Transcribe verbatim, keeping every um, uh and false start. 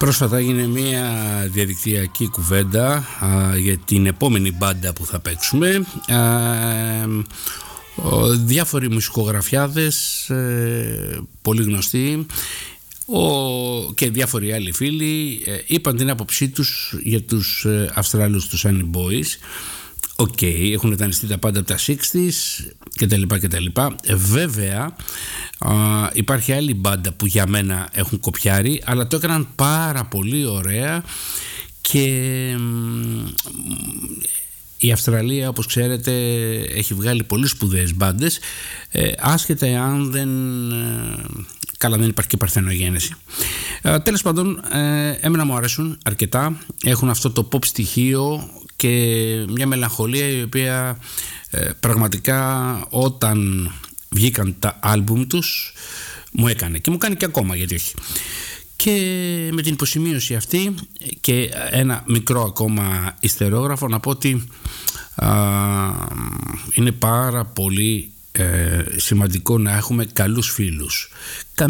Πρόσφατα έγινε μια διαδικτυακή κουβέντα α, για την επόμενη μπάντα που θα παίξουμε. Α, ο, διάφοροι μουσικογραφιάδες, ε, πολύ γνωστοί, ο, και διάφοροι άλλοι φίλοι ε, είπαν την άποψή τους για τους ε, Αυστραλούς, τους Sunny Boys. Οκ, okay, έχουν δανειστεί τα πάντα από τα εξήντα και τα λοιπά και τα λοιπά. Ε, βέβαια α, υπάρχει άλλη μπάντα που για μένα έχουν κοπιάρει, αλλά το έκαναν πάρα πολύ ωραία και μ, η Αυστραλία, όπως ξέρετε, έχει βγάλει πολύ σπουδαίες μπάντες, ε, άσχετα εάν δεν... Ε, καλά, δεν υπάρχει και παρθενογένεση. Ε, τέλος πάντων, ε, εμένα μου αρέσουν αρκετά. Έχουν αυτό το pop στοιχείο και μια μελαγχολία η οποία ε, πραγματικά όταν βγήκαν τα άλμπουμ τους μου έκανε και μου κάνει και ακόμα, γιατί όχι. Και με την υποσημείωση αυτή και ένα μικρό ακόμα ιστερόγραφο να πω ότι α, είναι πάρα πολύ ε, σημαντικό να έχουμε καλούς φίλους.